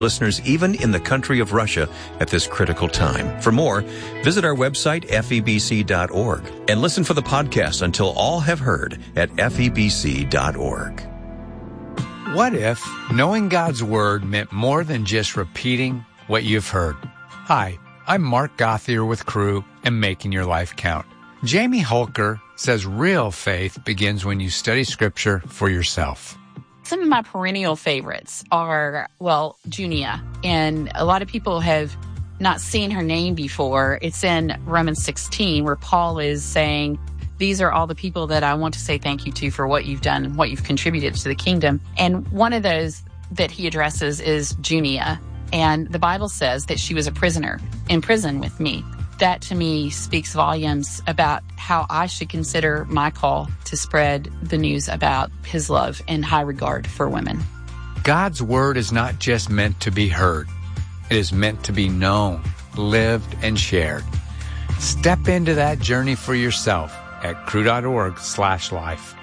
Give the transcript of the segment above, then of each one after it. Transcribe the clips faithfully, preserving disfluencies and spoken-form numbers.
Listeners even in the country of Russia at this critical time. For more, visit our website, F E B C dot org, and listen for the podcast until all have heard at F E B C dot org. What if knowing God's Word meant more than just repeating what you've heard? Hi, I'm Mark Gothier with Crew and Making Your Life Count. Jamie Holker says real faith begins when you study Scripture for yourself. Some of my perennial favorites are, well, Junia. And a lot of people have not seen her name before. It's in Romans sixteen, where Paul is saying, these are all the people that I want to say thank you to for what you've done and what you've contributed to the kingdom. And one of those that he addresses is Junia. And the Bible says that she was a prisoner in prison with me. That to me speaks volumes about how I should consider my call to spread the news about his love and high regard for women. God's Word is not just meant to be heard. It is meant to be known, lived, and shared. Step into that journey for yourself at crew.org slash life.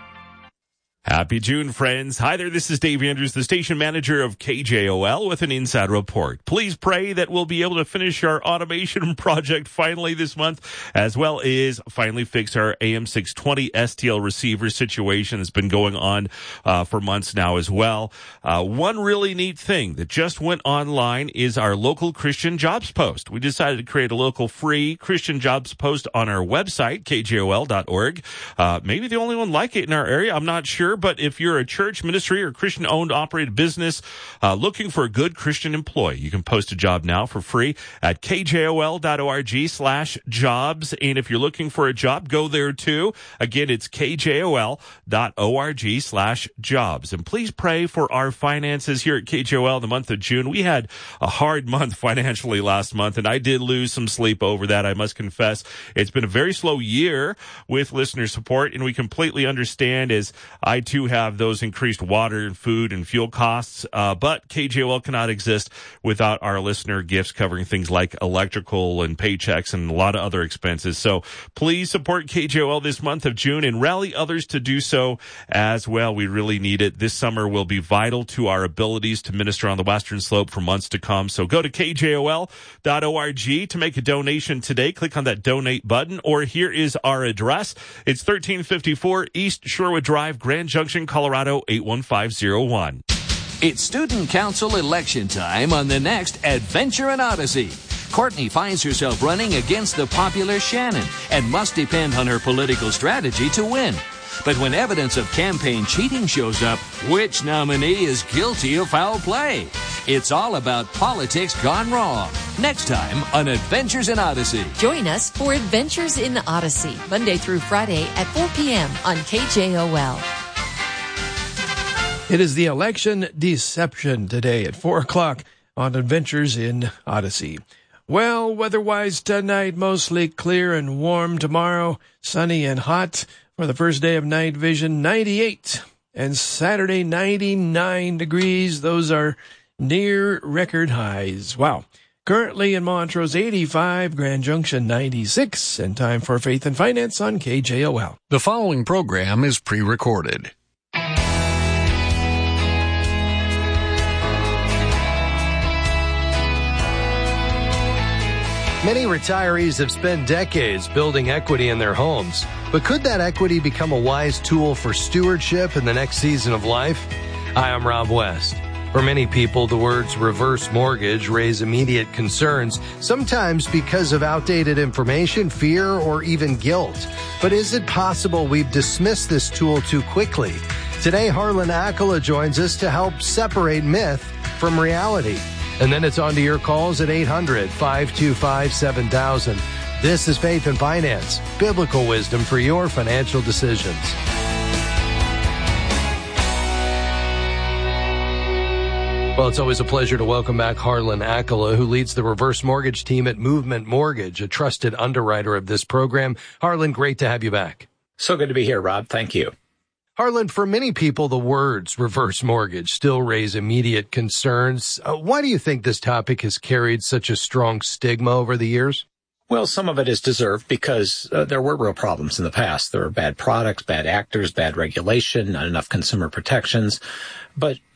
Happy June, friends. Hi there, this is Dave Andrews, the station manager of K J O L with an inside report. Please pray that we'll be able to finish our automation project finally this month, as well as finally fix our A M six twenty S T L receiver situation that's been going on uh, for months now as well. Uh, one really neat thing that just went online is our local Christian jobs post. We decided to create a local free Christian jobs post on our website, K J O L dot org. Uh, maybe the only one like it in our area, I'm not sure. But if you're a church, ministry, or Christian-owned, operated business uh, looking for a good Christian employee, you can post a job now for free at K J O L dot org slash jobs. And if you're looking for a job, go there too. Again, it's K J O L dot org slash jobs. And please pray for our finances here at K J O L in the month of June. We had a hard month financially last month, and I did lose some sleep over that, I must confess. It's been a very slow year with listener support, and we completely understand as I too have those increased water and food and fuel costs, uh, but K J O L cannot exist without our listener gifts covering things like electrical and paychecks and a lot of other expenses. So please support K J O L this month of June and rally others to do so as well. We really need it. This summer will be vital to our abilities to minister on the Western Slope for months to come. So go to K J O L dot org to make a donation today. Click on that donate button, or here is our address. It's thirteen fifty-four East Sherwood Drive, Grand Junction, Colorado, eight one five zero one. It's Student Council election time on the next Adventure in Odyssey. Courtney finds herself running against the popular Shannon and must depend on her political strategy to win. But when evidence of campaign cheating shows up, which nominee is guilty of foul play? It's all about politics gone wrong. Next time on Adventures in Odyssey. Join us for Adventures in Odyssey, Monday through Friday at four p.m. on K J O L. It is the election deception today at four o'clock on Adventures in Odyssey. Well, weather-wise tonight, mostly clear and warm. Tomorrow, sunny and hot for the first day of night vision, ninety-eight. And Saturday, ninety-nine degrees. Those are near record highs. Wow. Currently in Montrose, eighty-five, Grand Junction, ninety-six. And time for Faith and Finance on K J O L. The following program is pre-recorded. Many retirees have spent decades building equity in their homes. But could that equity become a wise tool for stewardship in the next season of life? Hi, I'm Rob West. For many people, the words reverse mortgage raise immediate concerns, sometimes because of outdated information, fear, or even guilt. But is it possible we've dismissed this tool too quickly? Today, Harlan Accola joins us to help separate myth from reality. And then it's on to your calls at eight hundred, five two five, seven thousand. This is Faith and Finance, biblical wisdom for your financial decisions. Well, it's always a pleasure to welcome back Harlan Accola, who leads the reverse mortgage team at Movement Mortgage, a trusted underwriter of this program. Harlan, great to have you back. So good to be here, Rob. Thank you. Harlan, for many people, the words reverse mortgage still raise immediate concerns. Uh, why do you think this topic has carried such a strong stigma over the years? Well, some of it is deserved because uh, there were real problems in the past. There were bad products, bad actors, bad regulation, not enough consumer protections. But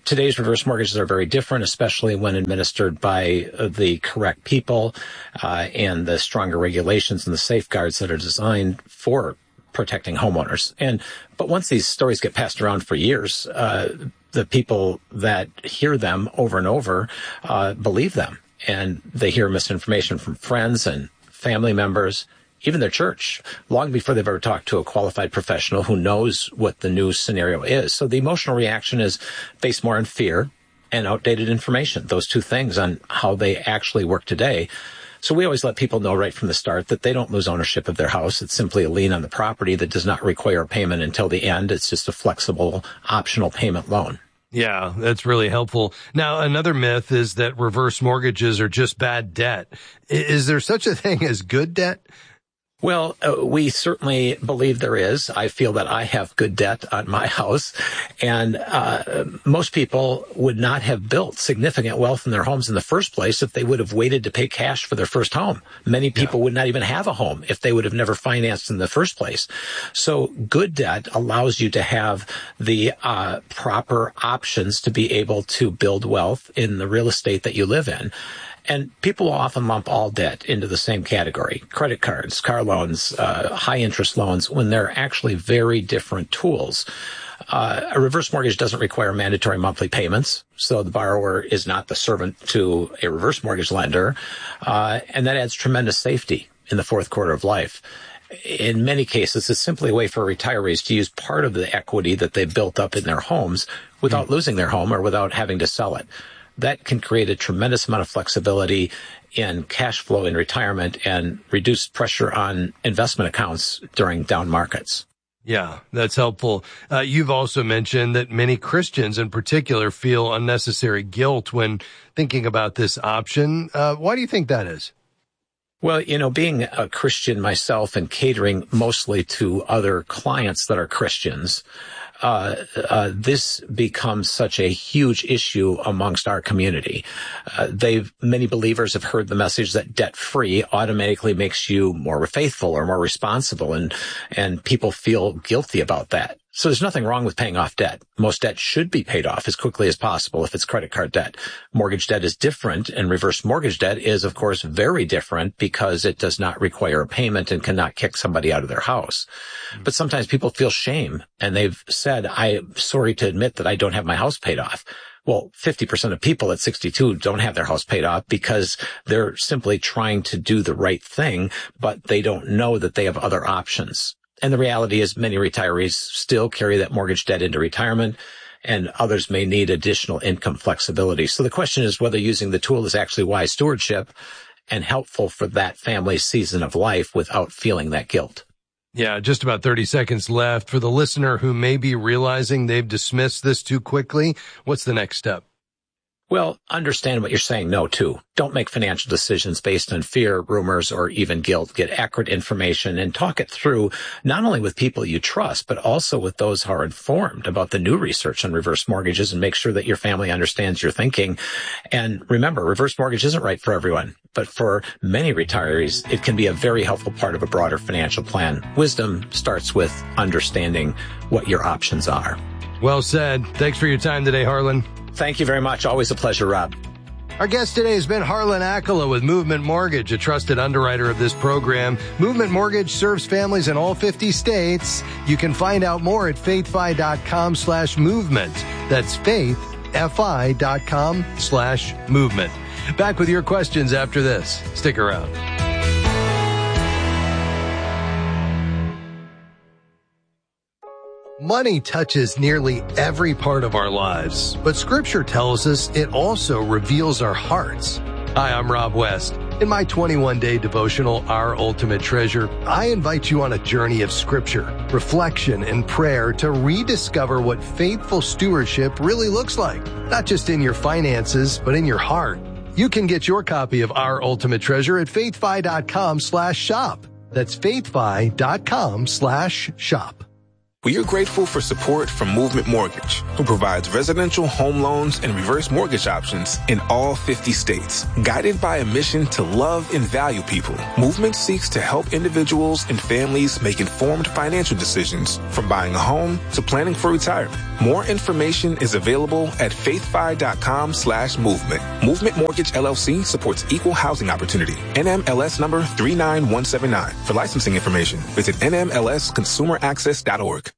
today's reverse mortgages are very different, especially when administered by the correct people uh, and the stronger regulations and the safeguards that are designed for protecting homeowners. And but once these stories get passed around for years, uh, the people that hear them over and over uh, believe them, and they hear misinformation from friends and family members, even their church, long before they've ever talked to a qualified professional who knows what the new scenario is. So the emotional reaction is based more on fear and outdated information, those two things on how they actually work today. So we always let people know right from the start that they don't lose ownership of their house. It's simply a lien on the property that does not require a payment until the end. It's just a flexible, optional payment loan. Yeah, that's really helpful. Now, another myth is that reverse mortgages are just bad debt. Is there such a thing as good debt? Well, uh, we certainly believe there is. I feel that I have good debt on my house, and uh, most people would not have built significant wealth in their homes in the first place if they would have waited to pay cash for their first home. Many people yeah. would not even have a home if they would have never financed in the first place. So good debt allows you to have the uh, proper options to be able to build wealth in the real estate that you live in. And people often lump all debt into the same category: credit cards, car loans, uh, high interest loans, when they're actually very different tools. Uh, a reverse mortgage doesn't require mandatory monthly payments, so the borrower is not the servant to a reverse mortgage lender. Uh, and that adds tremendous safety in the fourth quarter of life. In many cases, it's simply a way for retirees to use part of the equity that they've built up in their homes without mm-hmm. losing their home or without having to sell it. That can create a tremendous amount of flexibility in cash flow in retirement and reduce pressure on investment accounts during down markets. Yeah, that's helpful. Uh, you've also mentioned that many Christians in particular feel unnecessary guilt when thinking about this option. Uh, why do you think that is? Well, you know, being a Christian myself and catering mostly to other clients that are Christians, Uh, uh, this becomes such a huge issue amongst our community. Uh, they've, many believers have heard the message that debt-free automatically makes you more faithful or more responsible, and, and people feel guilty about that. So there's nothing wrong with paying off debt. Most debt should be paid off as quickly as possible if it's credit card debt. Mortgage debt is different, and reverse mortgage debt is, of course, very different because it does not require a payment and cannot kick somebody out of their house. Mm-hmm. But sometimes people feel shame, and they've said, I'm sorry to admit that I don't have my house paid off. Well, fifty percent of people at sixty-two don't have their house paid off because they're simply trying to do the right thing, but they don't know that they have other options. And the reality is many retirees still carry that mortgage debt into retirement, and others may need additional income flexibility. So the question is whether using the tool is actually wise stewardship and helpful for that family's season of life without feeling that guilt. Yeah, just about thirty seconds left. For the listener who may be realizing they've dismissed this too quickly, what's the next step? Well, understand what you're saying no to. Don't make financial decisions based on fear, rumors, or even guilt. Get accurate information and talk it through not only with people you trust, but also with those who are informed about the new research on reverse mortgages, and make sure that your family understands your thinking. And remember, reverse mortgage isn't right for everyone, but for many retirees, it can be a very helpful part of a broader financial plan. Wisdom starts with understanding what your options are. Well said. Thanks for your time today, Harlan. Thank you very much. Always a pleasure, Rob. Our guest today has been Harlan Accola with Movement Mortgage, a trusted underwriter of this program. Movement Mortgage serves families in all fifty states. You can find out more at faithfi.com slash movement. That's faithfi.com slash movement. Back with your questions after this. Stick around. Money touches nearly every part of our lives, but Scripture tells us it also reveals our hearts. Hi, I'm Rob West. In my twenty-one day devotional, Our Ultimate Treasure, I invite you on a journey of Scripture, reflection, and prayer to rediscover what faithful stewardship really looks like, not just in your finances, but in your heart. You can get your copy of Our Ultimate Treasure at faithfi.com slash shop. That's faithfi.com slash shop. We are grateful for support from Movement Mortgage, who provides residential home loans and reverse mortgage options in all fifty states. Guided by a mission to love and value people, Movement seeks to help individuals and families make informed financial decisions, from buying a home to planning for retirement. More information is available at faithfi.com slash movement. Movement Mortgage L L C supports equal housing opportunity. N M L S number three nine one seven nine. For licensing information, visit N M L S consumer access dot org.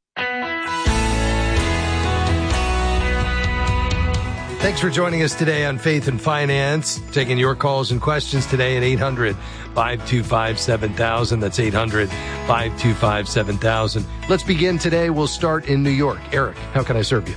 Thanks for joining us today on Faith and Finance. Taking your calls and questions today at eight hundred, five two five, seven thousand. That's eight hundred, five two five, seven thousand. Let's begin today. We'll start in New York. Eric, how can I serve you?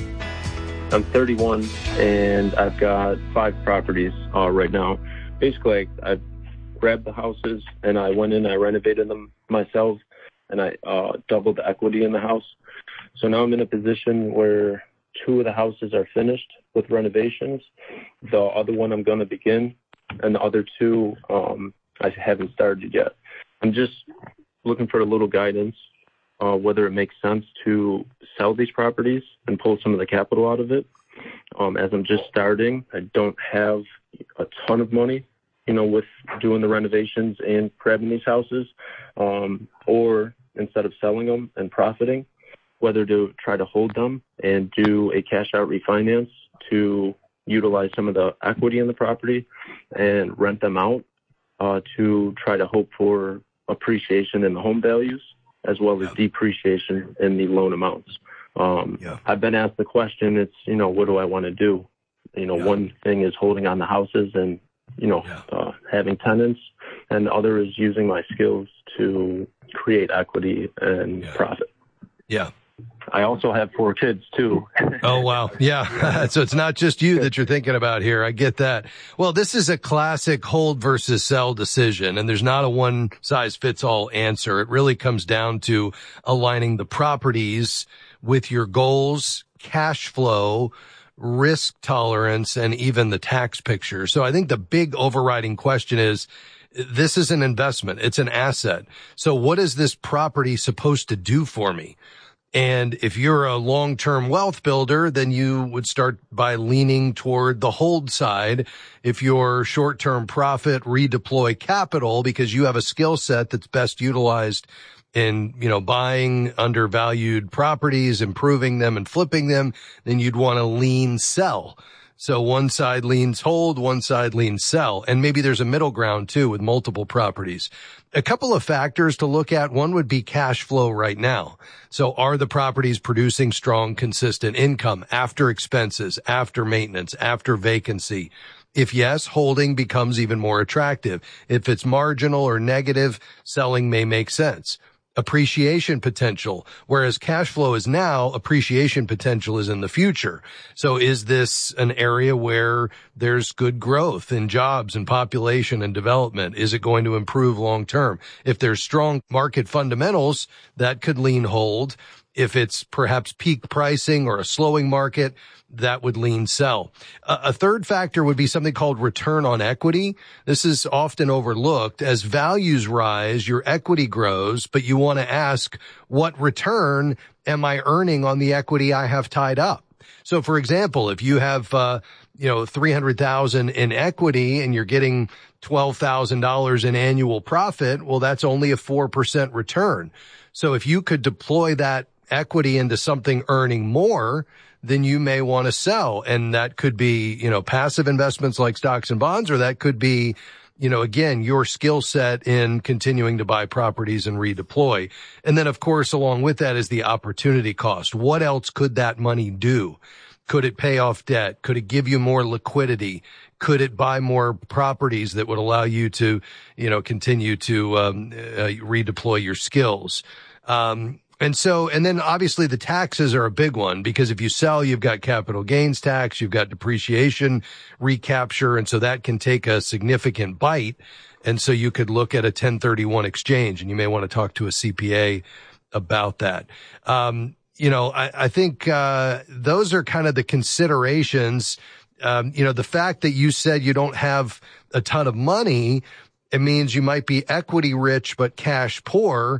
I'm thirty-one, and I've got five properties uh, right now. Basically, I, I grabbed the houses, and I went in, I renovated them myself, and I uh, doubled the equity in the house. So now I'm in a position where two of the houses are finished with renovations. The other one I'm going to begin, and the other two um, I haven't started yet. I'm just looking for a little guidance, uh, whether it makes sense to sell these properties and pull some of the capital out of it. Um, as I'm just starting, I don't have a ton of money, you know, with doing the renovations and grabbing these houses, um, or instead of selling them and profiting, whether to try to hold them and do a cash out refinance to utilize some of the equity in the property and rent them out uh, to try to hope for appreciation in the home values as well as yeah. depreciation in the loan amounts. Um, yeah. I've been asked the question, it's, you know, what do I want to do? You know, yeah. one thing is holding on the houses and, you know, yeah. uh, having tenants, and the other is using my skills to create equity and yeah. profit. Yeah. I also have four kids too. Oh, wow. Yeah. So it's not just you that you're thinking about here. I get that. Well, this is a classic hold versus sell decision, and there's not a one size fits all answer. It really comes down to aligning the properties with your goals, cash flow, risk tolerance, and even the tax picture. So I think the big overriding question is, this is an investment. It's an asset. So what is this property supposed to do for me? And if you're a long-term wealth builder, then you would start by leaning toward the hold side. If you're short-term profit, redeploy capital because you have a skill set that's best utilized in, you know, buying undervalued properties, improving them and flipping them, then you'd want to lean sell. So one side leans hold, one side leans sell. And maybe there's a middle ground too with multiple properties. A couple of factors to look at. One would be cash flow right now. So are the properties producing strong, consistent income after expenses, after maintenance, after vacancy? If yes, holding becomes even more attractive. If it's marginal or negative, selling may make sense. Appreciation potential, whereas cash flow is now, appreciation potential is in the future. So is this an area where there's good growth in jobs and population and development? Is it going to improve long term? If there's strong market fundamentals, that could lean hold. If it's perhaps peak pricing or a slowing market, that would lean sell. Uh, a third factor would be something called return on equity. This is often overlooked. As values rise, your equity grows, but you want to ask, what return am I earning on the equity I have tied up? So, for example, if you have, uh, you know, three hundred thousand dollars in equity and you're getting twelve thousand dollars in annual profit, well, that's only a four percent return. So if you could deploy that equity into something earning more, then you may want to sell. And that could be, you know, passive investments like stocks and bonds, or that could be, you know, again, your skill set in continuing to buy properties and redeploy. And then, of course, along with that is the opportunity cost. What else could that money do? Could it pay off debt? Could it give you more liquidity? Could it buy more properties that would allow you to, you know, continue to um, uh, redeploy your skills? Um, And so, and then obviously the taxes are a big one, because if you sell, you've got capital gains tax, you've got depreciation recapture. And so that can take a significant bite. And so you could look at a ten thirty-one exchange, and you may want to talk to a C P A about that. Um, you know, I, I think, uh, those are kind of the considerations. Um, you know, the fact that you said you don't have a ton of money, it means you might be equity rich, but cash poor.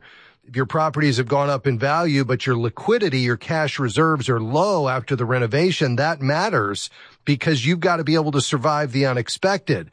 if your properties have gone up in value, but your liquidity, your cash reserves are low after the renovation, that matters because you've got to be able to survive the unexpected.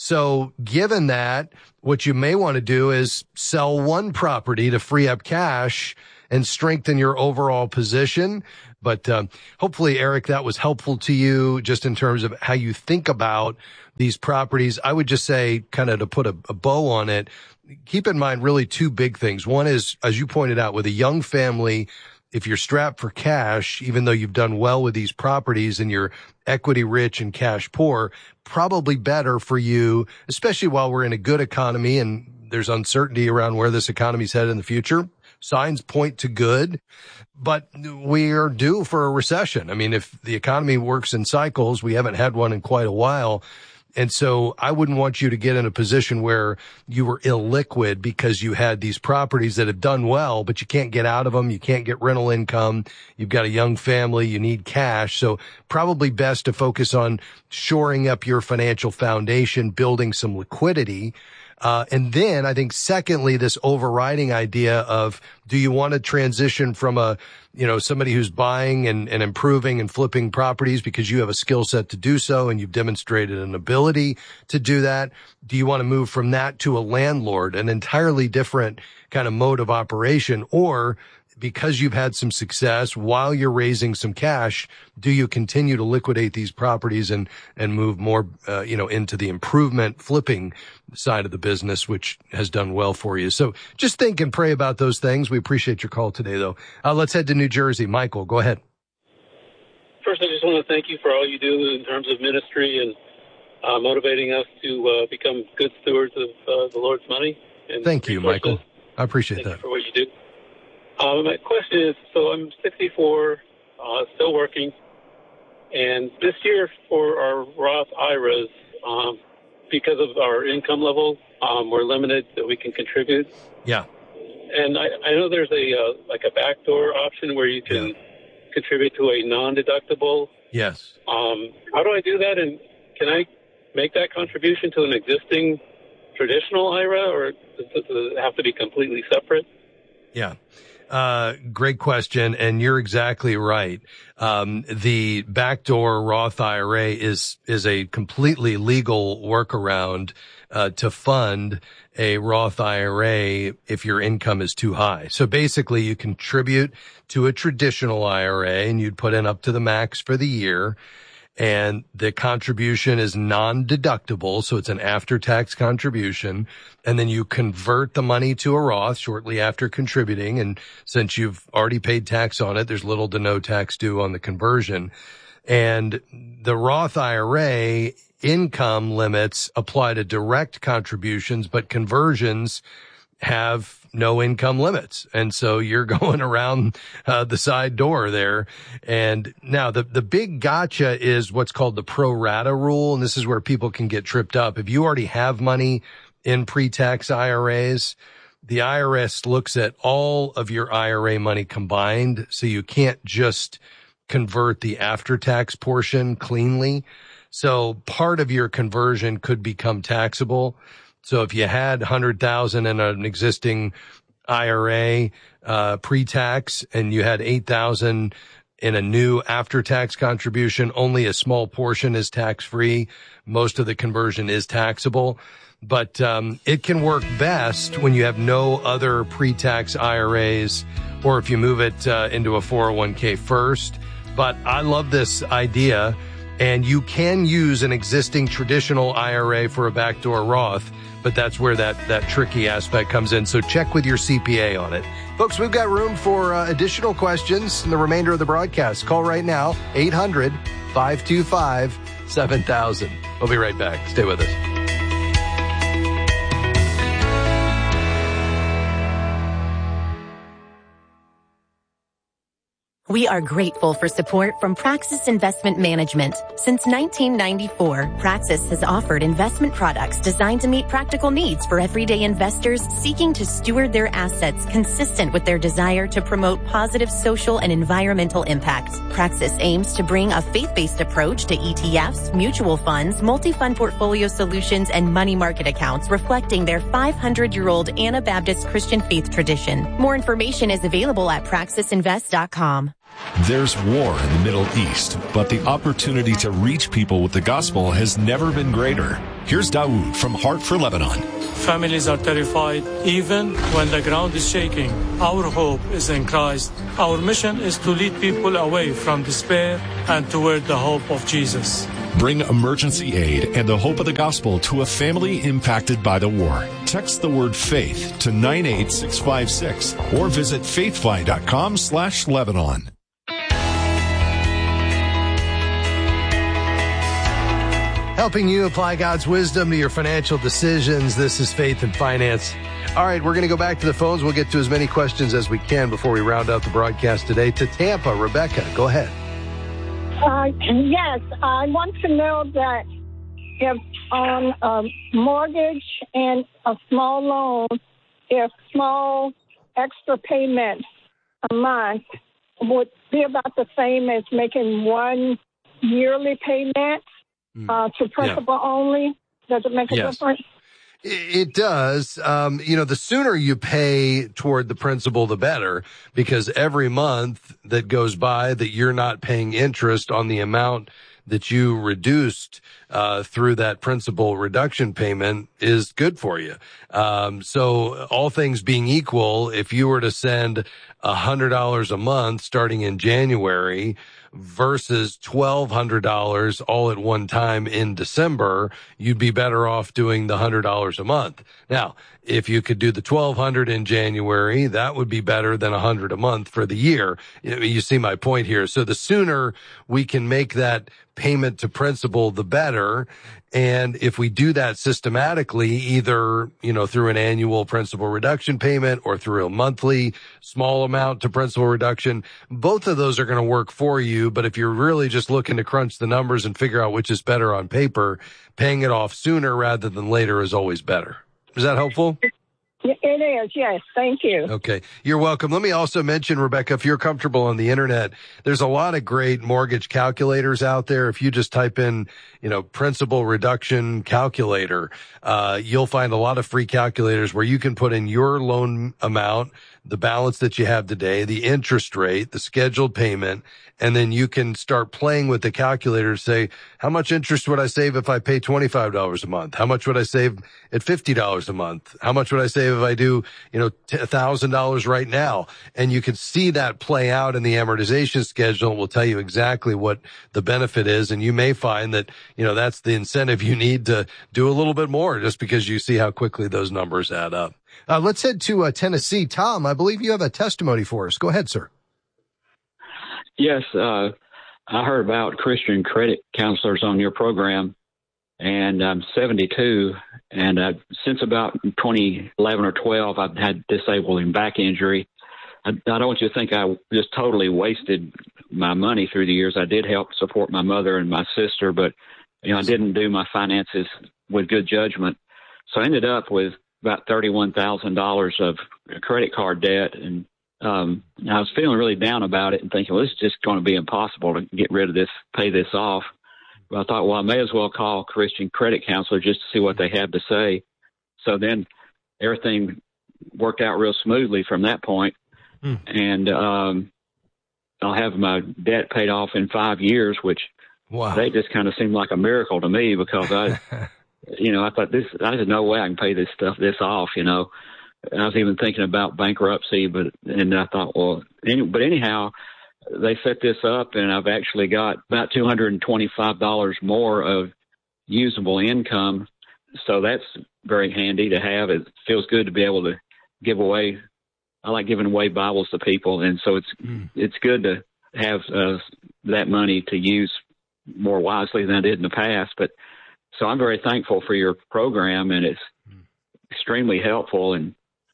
So given that, what you may want to do is sell one property to free up cash and strengthen your overall position. But um, hopefully, Eric, that was helpful to you just in terms of how you think about these properties. I would just say, kind of to put a, a bow on it, keep in mind really two big things. One is, as you pointed out, with a young family, if you're strapped for cash, even though you've done well with these properties and you're equity rich and cash poor, probably better for you, especially while we're in a good economy and there's uncertainty around where this economy's headed in the future. Signs point to good, but we are due for a recession. I mean, if the economy works in cycles, we haven't had one in quite a while. And so I wouldn't want you to get in a position where you were illiquid because you had these properties that have done well, but you can't get out of them. You can't get rental income. You've got a young family. You need cash. So probably best to focus on shoring up your financial foundation, building some liquidity. Uh, and then I think secondly, this overriding idea of, do you want to transition from a, you know, somebody who's buying and, and improving and flipping properties because you have a skill set to do so and you've demonstrated an ability to do that? Do you want to move from that to a landlord, an entirely different kind of mode of operation? Or because you've had some success while you're raising some cash, do you continue to liquidate these properties and, and move more, uh, you know, into the improvement flipping side of the business, which has done well for you? So just think and pray about those things. We appreciate your call today, though. Uh, let's head to New Jersey. Michael, go ahead. First, I just want to thank you for all you do in terms of ministry and uh, motivating us to uh, become good stewards of uh, the Lord's money. And thank you, resources. Michael. I appreciate thank that. You for what you do. Um, my question is, so I'm sixty-four, uh, still working, and this year for our Roth I R As, um, because of our income level, um, we're limited that we can contribute. Yeah. And I, I know there's a uh, like a backdoor option where you can yeah. contribute to a non-deductible. Yes. Um, how do I do that, and can I make that contribution to an existing traditional I R A, or does it have to be completely separate? Yeah. Uh, great question. And you're exactly right. Um, the backdoor Roth I R A is, is a completely legal workaround, uh, to fund a Roth I R A if your income is too high. So basically you contribute to a traditional I R A and you'd put in up to the max for the year. And the contribution is non-deductible, so it's an after-tax contribution. And then you convert the money to a Roth shortly after contributing. And since you've already paid tax on it, there's little to no tax due on the conversion. And the Roth I R A income limits apply to direct contributions, but conversions have no income limits. And so you're going around uh, the side door there. And now the, the big gotcha is what's called the pro rata rule. And this is where people can get tripped up. If you already have money in pre-tax I R As, the I R S looks at all of your I R A money combined. So you can't just convert the after-tax portion cleanly. So part of your conversion could become taxable. So if you had one hundred thousand dollars in an existing I R A, uh, pre-tax, and you had eight thousand dollars in a new after-tax contribution, only a small portion is tax-free. Most of the conversion is taxable. But, um, it can work best when you have no other pre-tax I R As, or if you move it, uh, into a four oh one k first. But I love this idea. And you can use an existing traditional I R A for a backdoor Roth, but that's where that, that tricky aspect comes in. So check with your C P A on it. Folks, we've got room for uh, additional questions in the remainder of the broadcast. Call right now, eight hundred, five two five, seven thousand. We'll be right back. Stay with us. We are grateful for support from Praxis Investment Management. Since nineteen ninety-four, Praxis has offered investment products designed to meet practical needs for everyday investors seeking to steward their assets consistent with their desire to promote positive social and environmental impact. Praxis aims to bring a faith-based approach to E T Fs, mutual funds, multi-fund portfolio solutions, and money market accounts reflecting their five hundred year old Anabaptist Christian faith tradition. More information is available at praxis invest dot com. There's war in the Middle East, but the opportunity to reach people with the gospel has never been greater. Here's Dawood from Heart for Lebanon. Families are terrified even when the ground is shaking. Our hope is in Christ. Our mission is to lead people away from despair and toward the hope of Jesus. Bring emergency aid and the hope of the gospel to a family impacted by the war. Text the word faith to nine eight six five six or visit faithfi.com slash Lebanon. Helping you apply God's wisdom to your financial decisions. This is Faith and Finance. All right, we're going to go back to the phones. We'll get to as many questions as we can before we round out the broadcast today. To Tampa, Rebecca, go ahead. Uh, yes, I want to know that if on a mortgage and a small loan, if small extra payment a month would be about the same as making one yearly payment uh, to principal yeah. only. Does it make a yes. difference? It does. Um, you know, the sooner you pay toward the principal, the better, because every month that goes by that you're not paying interest on the amount that you reduced uh through that principal reduction payment is good for you. Um so all things being equal, if you were to send a hundred dollars a month starting in January versus twelve hundred dollars all at one time in December, you'd be better off doing the hundred dollars a month. Now, if you could do the twelve hundred in January, that would be better than a hundred a month for the year. You see my point here. So the sooner we can make that payment to principal, the better. And if we do that systematically, either, you know, through an annual principal reduction payment or through a monthly small amount to principal reduction, both of those are going to work for you. But if you're really just looking to crunch the numbers and figure out which is better on paper, paying it off sooner rather than later is always better. Is that helpful? It is, yes. Thank you. Okay. You're welcome. Let me also mention, Rebecca, if you're comfortable on the internet, there's a lot of great mortgage calculators out there. If you just type in, you know, principal reduction calculator, uh, you'll find a lot of free calculators where you can put in your loan amount, the balance that you have today, the interest rate, the scheduled payment, and then you can start playing with the calculator to say, how much interest would I save if I pay twenty-five dollars a month? How much would I save at fifty dollars a month? How much would I save if I do, you know, one thousand dollars right now? And you can see that play out in the amortization schedule. It will tell you exactly what the benefit is. And you may find that, you know, that's the incentive you need to do a little bit more just because you see how quickly those numbers add up. Uh, let's head to uh, Tennessee. Tom, I believe you have a testimony for us. Go ahead, sir. Yes, uh, I heard about Christian credit counselors on your program, and I'm seventy-two, and uh, since about twenty eleven or twelve, I've had disabling back injury. I, I don't want you to think I just totally wasted my money through the years. I did help support my mother and my sister, but you know, I didn't do my finances with good judgment. So I ended up with about thirty-one thousand dollars of credit card debt, and um, I was feeling really down about it and thinking, well, this is just going to be impossible to get rid of this, pay this off. But I thought, well, I may as well call Christian Credit Counselor just to see what they have to say. So then everything worked out real smoothly from that point. Hmm. And um, I'll have my debt paid off in five years, which wow. They just kind of seemed like a miracle to me because I, you know, I thought this, there's no way I can pay this stuff, this off, you know. And I was even thinking about bankruptcy, but, and I thought, well, any, but anyhow, they set this up and I've actually got about two hundred twenty-five dollars more of usable income. So that's very handy to have. It feels good to be able to give away. I like giving away Bibles to people. And so it's, mm. it's good to have uh, that money to use more wisely than I did in the past. But so I'm very thankful for your program, and it's mm. extremely helpful. And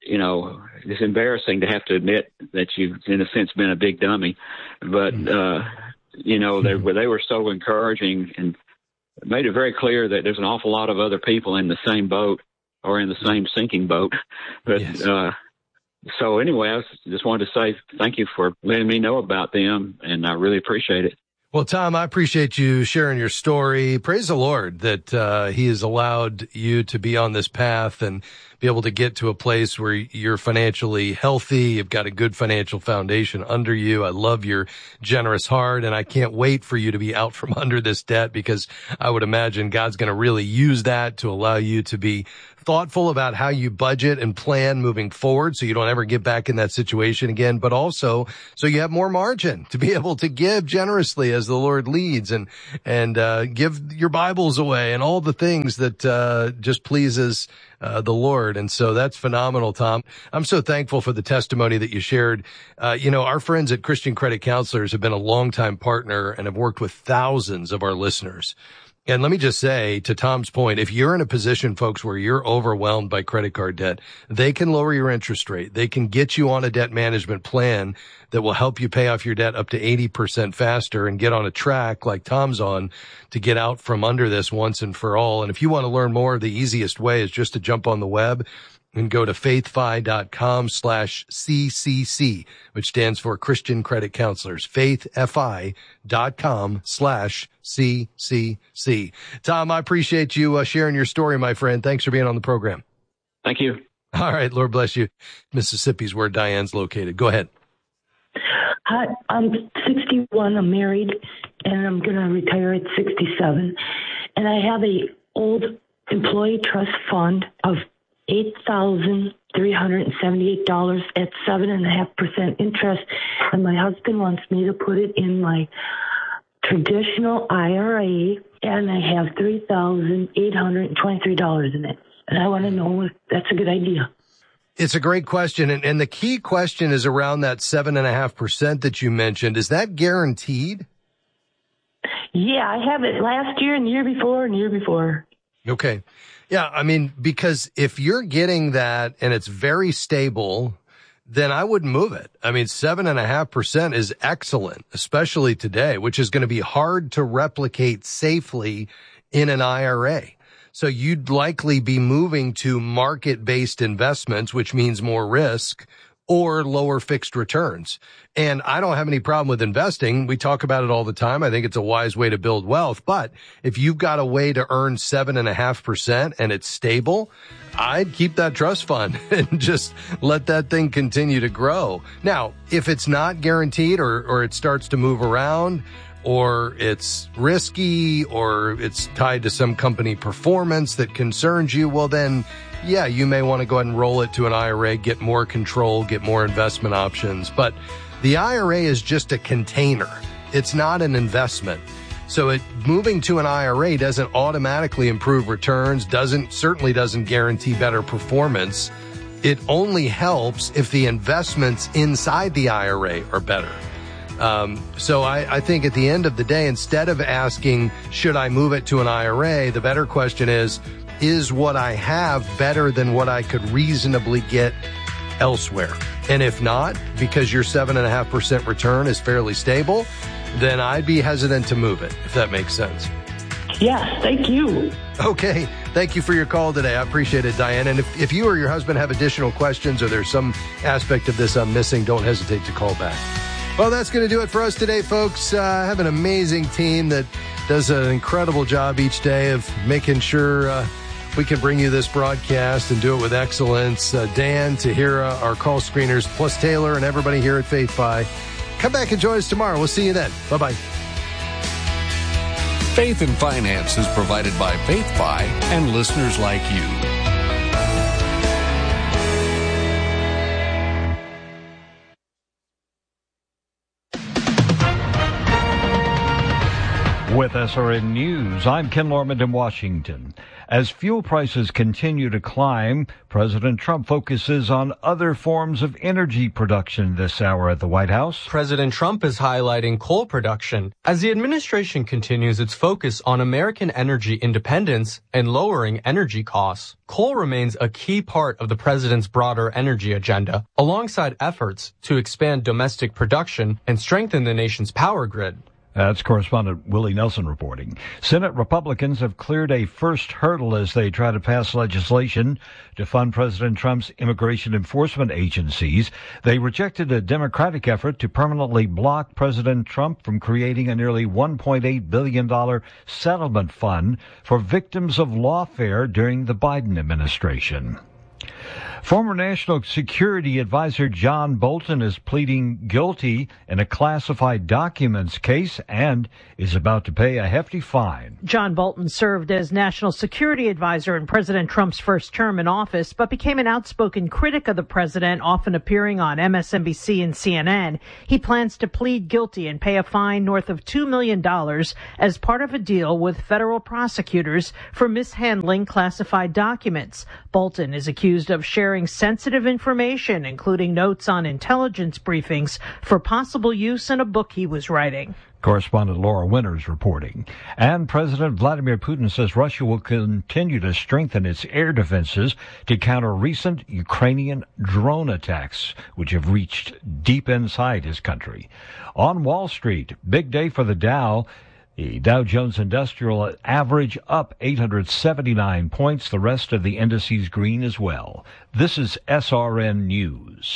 you know, it's embarrassing to have to admit that you've, in a sense, been a big dummy. But, uh, you know, they, they were so encouraging and made it very clear that there's an awful lot of other people in the same boat or in the same sinking boat. But yes. uh, so anyway, I just wanted to say thank you for letting me know about them, and I really appreciate it. Well, Tom, I appreciate you sharing your story. Praise the Lord that uh, he has allowed you to be on this path and be able to get to a place where you're financially healthy. You've got a good financial foundation under you. I love your generous heart, and I can't wait for you to be out from under this debt, because I would imagine God's going to really use that to allow you to be thoughtful about how you budget and plan moving forward so you don't ever get back in that situation again, but also so you have more margin to be able to give generously as the Lord leads, and and uh give your Bibles away and all the things that uh just pleases uh the Lord. And so that's phenomenal, Tom. I'm so thankful for the testimony that you shared. Uh you know, our friends at Christian Credit Counselors have been a longtime partner and have worked with thousands of our listeners. And let me just say, to Tom's point, if you're in a position, folks, where you're overwhelmed by credit card debt, they can lower your interest rate. They can get you on a debt management plan that will help you pay off your debt up to eighty percent faster and get on a track like Tom's on to get out from under this once and for all. And if you want to learn more, the easiest way is just to jump on the web and go to faithfi.com slash CCC, which stands for Christian Credit Counselors, faithfi.com slash CCC. Tom, I appreciate you uh, sharing your story, my friend. Thanks for being on the program. Thank you. All right, Lord bless you. Mississippi's where Diane's located. Go ahead. Hi, I'm sixty-one. I'm married, and I'm going to retire at sixty-seven. And I have a old employee trust fund of eight thousand three hundred seventy-eight dollars at seven and a half percent interest. And my husband wants me to put it in my traditional I R A, and I have three thousand eight hundred twenty-three dollars in it. And I want to know if that's a good idea. It's a great question. And, and the key question is around that seven and a half percent that you mentioned. Is that guaranteed? Yeah, I have it last year and the year before and the year before. Okay. Yeah, I mean, because if you're getting that and it's very stable, then I wouldn't move it. I mean, seven and a half percent is excellent, especially today, which is going to be hard to replicate safely in an I R A. So you'd likely be moving to market-based investments, which means more risk, or lower fixed returns. And I don't have any problem with investing. We talk about it all the time. I think it's a wise way to build wealth. But if you've got a way to earn seven and a half percent and it's stable, I'd keep that trust fund and just let that thing continue to grow. Now, if it's not guaranteed, or, or it starts to move around, or it's risky, or it's tied to some company performance that concerns you, well then, yeah, you may want to go ahead and roll it to an I R A, get more control, get more investment options. But the I R A is just a container. It's not an investment. So it, moving to an I R A doesn't automatically improve returns, doesn't, certainly doesn't guarantee better performance. It only helps if the investments inside the I R A are better. Um, so I, I think at the end of the day, instead of asking, should I move it to an I R A, the better question is, is what I have better than what I could reasonably get elsewhere? And if not, because your seven and a half percent return is fairly stable, then I'd be hesitant to move it, if that makes sense. Yes, thank you. Okay. Thank you for your call today. I appreciate it, Diane. And if, if you or your husband have additional questions, or there's some aspect of this I'm missing, don't hesitate to call back. Well, that's going to do it for us today, folks. Uh, I have an amazing team that does an incredible job each day of making sure uh, we can bring you this broadcast and do it with excellence. Uh, Dan, Tahira, our call screeners, plus Taylor and everybody here at FaithFi. Come back and join us tomorrow. We'll see you then. Bye-bye. Faith and Finance is provided by FaithFi and listeners like you. With S R N News, I'm Ken Lorman in Washington. As fuel prices continue to climb, President Trump focuses on other forms of energy production this hour at the White House. President Trump is highlighting coal production as the administration continues its focus on American energy independence and lowering energy costs. Coal remains a key part of the president's broader energy agenda, alongside efforts to expand domestic production and strengthen the nation's power grid. That's correspondent Willie Nelson reporting. Senate Republicans have cleared a first hurdle as they try to pass legislation to fund President Trump's immigration enforcement agencies. They rejected a Democratic effort to permanently block President Trump from creating a nearly one point eight billion dollars settlement fund for victims of lawfare during the Biden administration. Former National Security Advisor John Bolton is pleading guilty in a classified documents case and is about to pay a hefty fine. John Bolton served as National Security Advisor in President Trump's first term in office, but became an outspoken critic of the president, often appearing on M S N B C and C N N. He plans to plead guilty and pay a fine north of two million dollars as part of a deal with federal prosecutors for mishandling classified documents. Bolton is accused of sharing sensitive information, including notes on intelligence briefings, for possible use in a book he was writing. Correspondent Laura Winters reporting. And President Vladimir Putin says Russia will continue to strengthen its air defenses to counter recent Ukrainian drone attacks, which have reached deep inside his country. On Wall Street, big day for the Dow. The Dow Jones Industrial average up eight hundred seventy-nine points. The rest of the indices green as well. This is S R N News.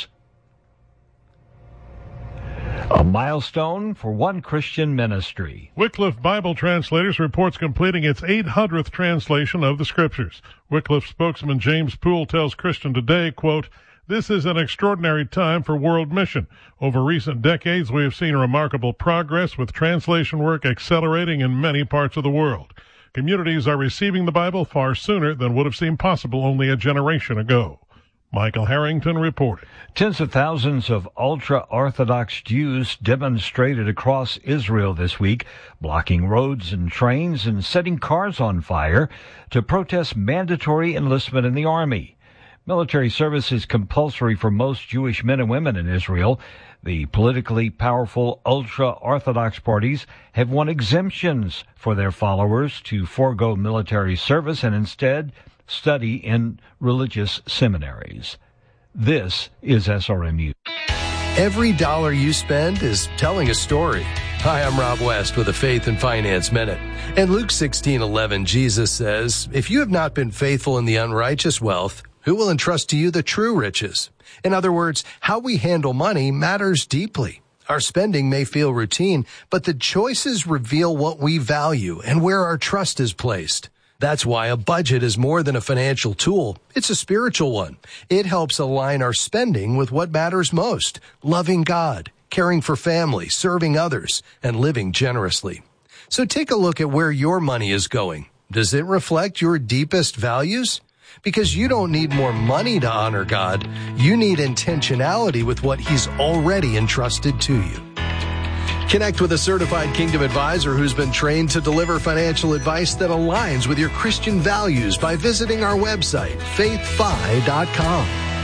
A milestone for one Christian ministry. Wycliffe Bible Translators reports completing its eight hundredth translation of the Scriptures. Wycliffe spokesman James Poole tells Christian Today, quote, "This is an extraordinary time for world mission. Over recent decades, we have seen remarkable progress with translation work accelerating in many parts of the world. Communities are receiving the Bible far sooner than would have seemed possible only a generation ago." Michael Harrington reported. Tens of thousands of ultra-Orthodox Jews demonstrated across Israel this week, blocking roads and trains and setting cars on fire to protest mandatory enlistment in the army. Military service is compulsory for most Jewish men and women in Israel. The politically powerful ultra-Orthodox parties have won exemptions for their followers to forego military service and instead study in religious seminaries. This is S R M U. Every dollar you spend is telling a story. Hi, I'm Rob West with a Faith and Finance Minute. In Luke sixteen eleven, Jesus says, "If you have not been faithful in the unrighteous wealth, who will entrust to you the true riches?" In other words, how we handle money matters deeply. Our spending may feel routine, but the choices reveal what we value and where our trust is placed. That's why a budget is more than a financial tool. It's a spiritual one. It helps align our spending with what matters most: loving God, caring for family, serving others, and living generously. So take a look at where your money is going. Does it reflect your deepest values? Because you don't need more money to honor God. You need intentionality with what He's already entrusted to you. Connect with a certified Kingdom advisor who's been trained to deliver financial advice that aligns with your Christian values by visiting our website, faith fi dot com.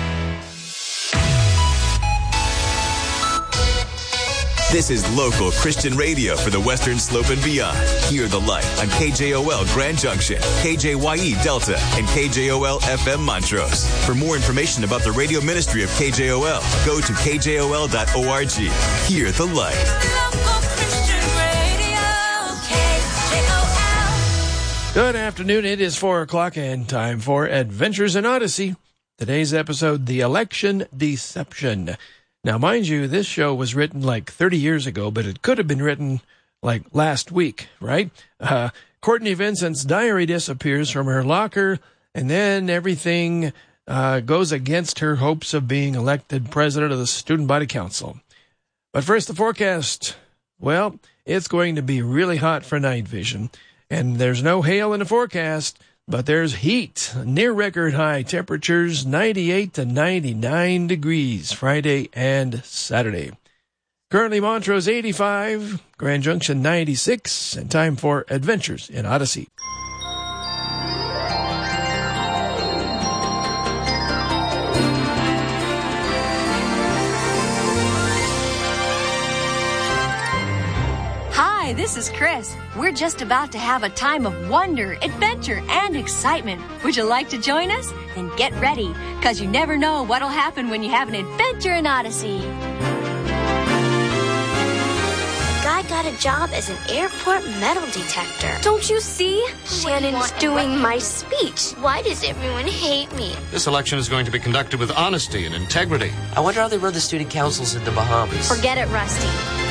This is local Christian radio for the Western Slope and beyond. Hear the light on K J O L Grand Junction, K J Y E Delta, and K J O L F M Montrose. For more information about the radio ministry of K J O L, go to k j o l dot org. Hear the light. Good afternoon. It is four o'clock and time for Adventures in Odyssey. Today's episode, The Election Deception. Now, mind you, this show was written like thirty years ago, but it could have been written like last week, right? Uh, Courtney Vincent's diary disappears from her locker, and then everything uh, goes against her hopes of being elected president of the Student Body Council. But first, the forecast. Well, it's going to be really hot for night vision, and there's no hail in the forecast, but there's heat, near record high temperatures, ninety-eight to ninety-nine degrees Friday and Saturday. Currently Montrose eighty-five, Grand Junction ninety-six, and time for Adventures in Odyssey. Hi, this is Chris. We're just about to have a time of wonder, adventure, and excitement. Would you like to join us? Then get ready, because you never know what'll happen when you have an adventure in Odyssey. Guy got a job as an airport metal detector. Don't you see? Shannon's doing my speech. Why does everyone hate me? This election is going to be conducted with honesty and integrity. I wonder how they run the student councils in the Bahamas. Forget it, Rusty.